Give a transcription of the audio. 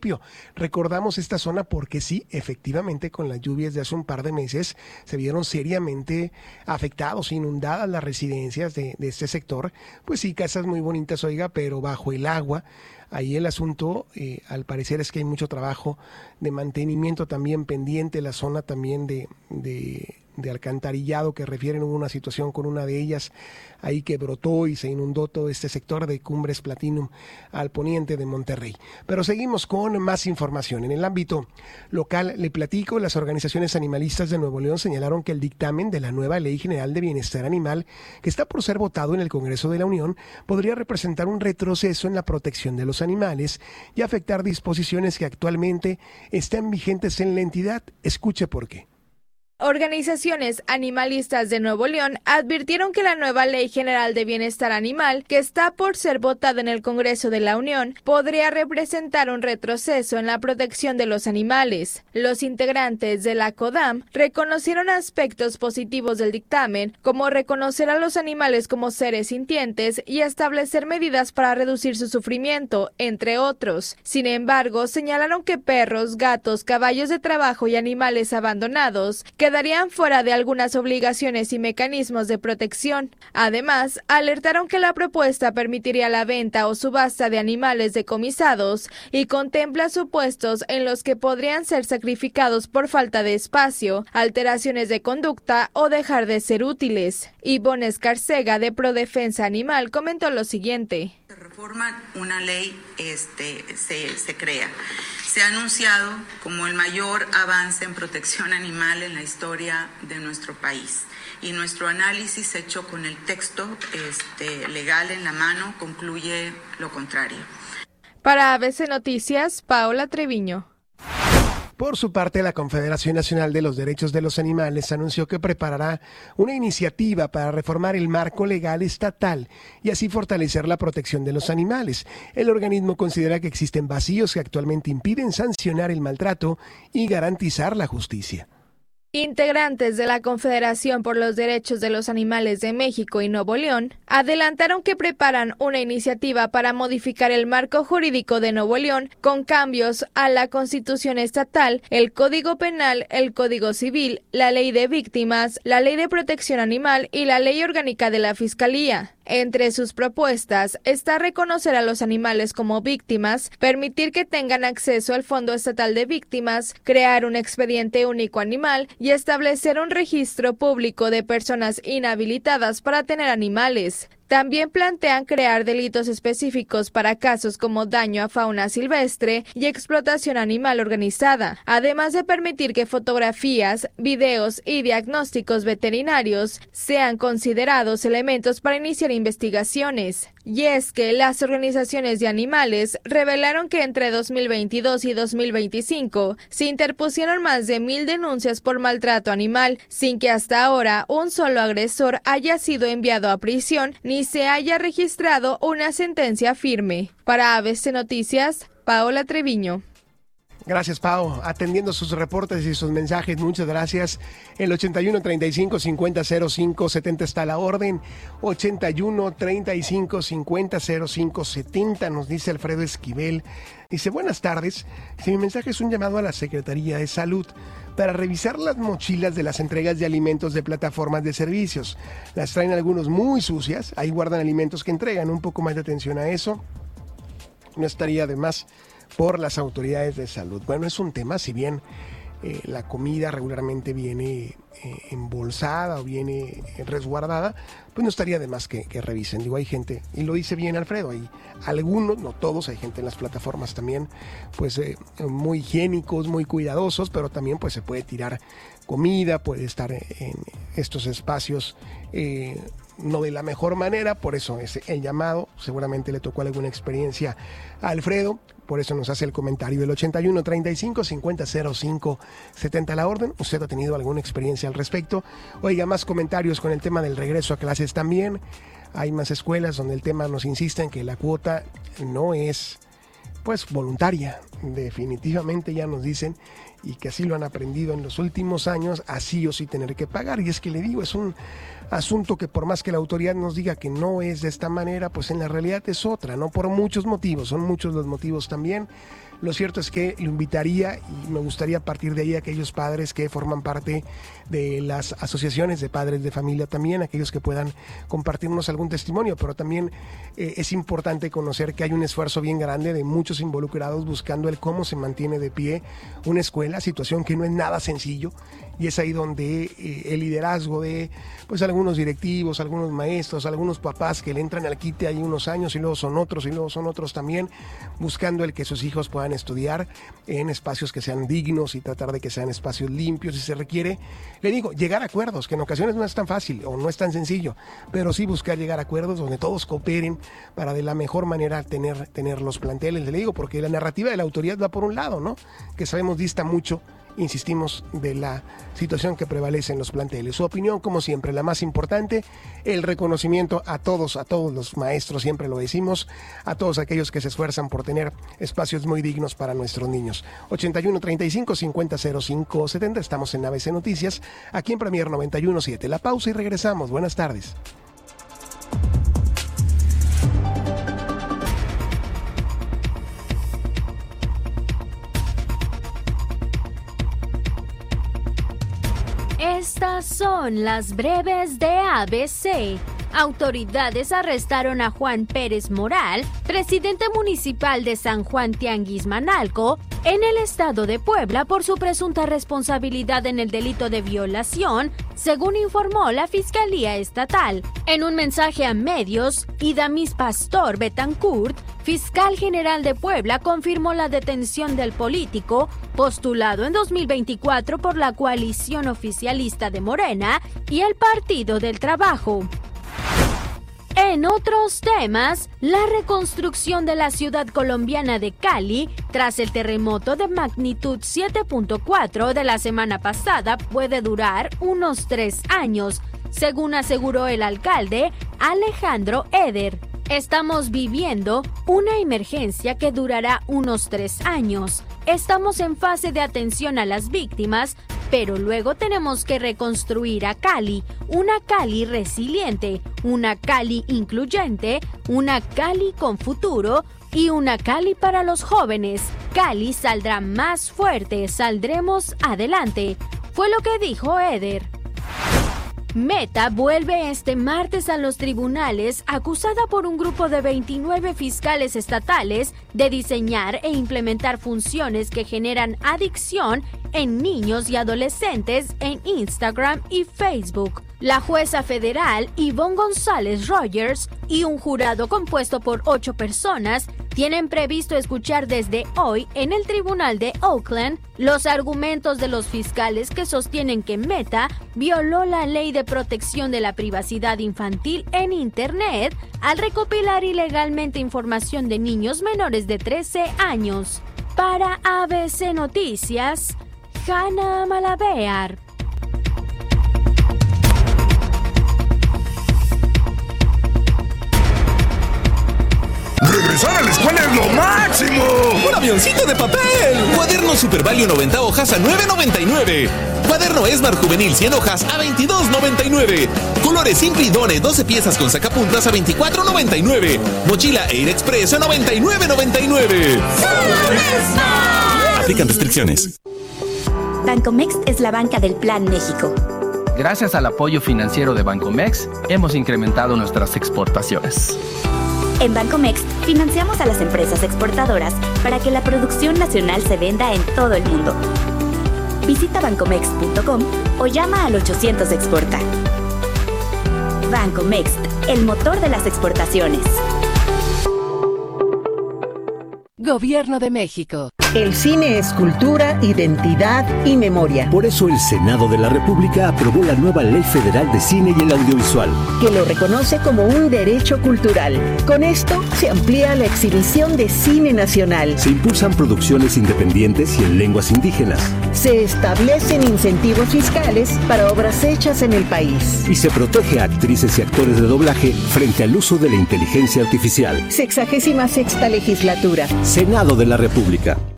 municipio. Recordamos esta zona porque sí, efectivamente, con las lluvias de hace un par de meses se vieron seriamente afectados, inundadas las residencias de este sector. Pues sí, casas muy bonitas, oiga, pero bajo el agua. Ahí el asunto, al parecer, es que hay mucho trabajo de mantenimiento también pendiente, la zona también de alcantarillado que refieren, hubo una situación con una de ellas ahí que brotó y se inundó todo este sector de Cumbres Platinum al poniente de Monterrey. Pero seguimos con más información. En el ámbito local, le platico, las organizaciones animalistas de Nuevo León señalaron que el dictamen de la nueva Ley General de Bienestar Animal, que está por ser votado en el Congreso de la Unión, podría representar un retroceso en la protección de los animales y afectar disposiciones que actualmente están vigentes en la entidad. Escuche por qué. Organizaciones animalistas de Nuevo León advirtieron que la nueva Ley General de Bienestar Animal, que está por ser votada en el Congreso de la Unión, podría representar un retroceso en la protección de los animales. Los integrantes de la CODAM reconocieron aspectos positivos del dictamen, como reconocer a los animales como seres sintientes y establecer medidas para reducir su sufrimiento, entre otros. Sin embargo, señalaron que perros, gatos, caballos de trabajo y animales abandonados quedarían fuera de algunas obligaciones y mecanismos de protección. Además, alertaron que la propuesta permitiría la venta o subasta de animales decomisados y contempla supuestos en los que podrían ser sacrificados por falta de espacio, alteraciones de conducta o dejar de ser útiles. Ivonne Escarcega, de Prodefensa Animal, comentó lo siguiente. Se reforma una ley, se crea. Se ha anunciado como el mayor avance en protección animal en la historia de nuestro país. Y nuestro análisis hecho con el texto legal en la mano concluye lo contrario. Para ABC Noticias, Paola Treviño. Por su parte, la Confederación Nacional de los Derechos de los Animales anunció que preparará una iniciativa para reformar el marco legal estatal y así fortalecer la protección de los animales. El organismo considera que existen vacíos que actualmente impiden sancionar el maltrato y garantizar la justicia. Integrantes de la Confederación por los Derechos de los Animales de México y Nuevo León adelantaron que preparan una iniciativa para modificar el marco jurídico de Nuevo León con cambios a la Constitución estatal, el Código Penal, el Código Civil, la Ley de Víctimas, la Ley de Protección Animal y la Ley Orgánica de la Fiscalía. Entre sus propuestas está reconocer a los animales como víctimas, permitir que tengan acceso al Fondo Estatal de Víctimas, crear un expediente único animal y establecer un registro público de personas inhabilitadas para tener animales. También plantean crear delitos específicos para casos como daño a fauna silvestre y explotación animal organizada, además de permitir que fotografías, videos y diagnósticos veterinarios sean considerados elementos para iniciar investigaciones. Y es que las organizaciones de animales revelaron que entre 2022 y 2025 se interpusieron más de 1,000 denuncias por maltrato animal, sin que hasta ahora un solo agresor haya sido enviado a prisión ni se haya registrado una sentencia firme. Para ABC Noticias, Paola Treviño. Gracias, Pao. Atendiendo sus reportes y sus mensajes, muchas gracias. El 81 35 50 05 70 está a la orden. 81 35 50 05 70, nos dice Alfredo Esquivel. Dice, buenas tardes. Si mi mensaje es un llamado a la Secretaría de Salud para revisar las mochilas de las entregas de alimentos de plataformas de servicios. Las traen algunos muy sucias, ahí guardan alimentos que entregan. Un poco más de atención a eso. No estaría de más por las autoridades de salud. Bueno, es un tema, si bien la comida regularmente viene embolsada o viene resguardada, pues no estaría de más que revisen. Digo, hay gente, y lo dice bien Alfredo, hay algunos, no todos, hay gente en las plataformas también, pues muy higiénicos, muy cuidadosos, pero también pues se puede tirar comida, puede estar en estos espacios no de la mejor manera, por eso es el llamado. Seguramente le tocó alguna experiencia a Alfredo, por eso nos hace el comentario del 81 35 50 05 70 la orden. ¿Usted ha tenido alguna experiencia al respecto? Oiga, más comentarios con el tema del regreso a clases también. Hay más escuelas donde el tema nos insiste en que la cuota no es pues voluntaria. Definitivamente ya nos dicen, y que así lo han aprendido en los últimos años, así o sí tener que pagar. Y es que le digo, es un asunto que por más que la autoridad nos diga que no es de esta manera, pues en la realidad es otra, ¿no? Por muchos motivos, son muchos los motivos también. Lo cierto es que lo invitaría y me gustaría partir de ahí a aquellos padres que forman parte de las asociaciones de padres de familia también, aquellos que puedan compartirnos algún testimonio, pero también es importante conocer que hay un esfuerzo bien grande de muchos involucrados buscando el cómo se mantiene de pie una escuela, situación que no es nada sencillo, y es ahí donde el liderazgo de pues algunos directivos, algunos maestros, algunos papás que le entran al quite ahí unos años y luego son otros también, buscando el que sus hijos puedan estudiar en espacios que sean dignos y tratar de que sean espacios limpios si se requiere. Le digo, llegar a acuerdos, que en ocasiones no es tan fácil o no es tan sencillo, pero sí buscar llegar a acuerdos donde todos cooperen para de la mejor manera tener los planteles. Le digo, porque la narrativa de la autoridad va por un lado, ¿no? Que sabemos dista mucho, insistimos, de la situación que prevalece en los planteles. Su opinión, como siempre, la más importante, el reconocimiento a todos los maestros, siempre lo decimos, a todos aquellos que se esfuerzan por tener espacios muy dignos para nuestros niños. 81 35 50 05 70, estamos en ABC Noticias, aquí en Premier 91.7. La pausa y regresamos. Buenas tardes. Estas son las breves de ABC. Autoridades arrestaron a Juan Pérez Moral, presidente municipal de San Juan Tianguismanalco, en el estado de Puebla por su presunta responsabilidad en el delito de violación, según informó la Fiscalía Estatal. En un mensaje a medios, Idamis Pastor Betancourt, fiscal general de Puebla, confirmó la detención del político, postulado en 2024 por la coalición oficialista de Morena y el Partido del Trabajo. En otros temas, la reconstrucción de la ciudad colombiana de Cali tras el terremoto de magnitud 7.4 de la semana pasada puede durar unos 3 años, según aseguró el alcalde Alejandro Eder. Estamos viviendo una emergencia que durará unos 3 años. Estamos en fase de atención a las víctimas, pero luego tenemos que reconstruir a Cali, una Cali resiliente, una Cali incluyente, una Cali con futuro y una Cali para los jóvenes. Cali saldrá más fuerte, saldremos adelante, fue lo que dijo Eder. Meta vuelve este martes a los tribunales acusada por un grupo de 29 fiscales estatales de diseñar e implementar funciones que generan adicción en niños y adolescentes en Instagram y Facebook. La jueza federal Ivonne González Rogers y un jurado compuesto por 8 personas tienen previsto escuchar desde hoy en el tribunal de Oakland los argumentos de los fiscales que sostienen que Meta violó la ley de protección de la privacidad infantil en Internet al recopilar ilegalmente información de niños menores de 13 años. Para ABC Noticias, Hanna Malabear. ¡Regresar a la escuela es lo máximo! ¡Un avioncito de papel! Cuaderno Super Value 90 hojas a $9.99. Cuaderno Esmar Juvenil 100 hojas a $22.99. Colores Simple y Done 12 piezas con sacapuntas a $24.99. Mochila Air Express a $99.99. Aplican restricciones. Bancomext es la banca del Plan México. Gracias al apoyo financiero de Bancomext, hemos incrementado nuestras exportaciones. En Bancomext financiamos a las empresas exportadoras para que la producción nacional se venda en todo el mundo. Visita bancomext.com o llama al 800 Exporta. Bancomext, el motor de las exportaciones. Gobierno de México. El cine es cultura, identidad y memoria. Por eso el Senado de la República aprobó la nueva Ley Federal de Cine y el Audiovisual, que lo reconoce como un derecho cultural. Con esto se amplía la exhibición de cine nacional. Se impulsan producciones independientes y en lenguas indígenas. Se establecen incentivos fiscales para obras hechas en el país. Y se protege a actrices y actores de doblaje frente al uso de la inteligencia artificial. 66ª legislatura. Senado de la República.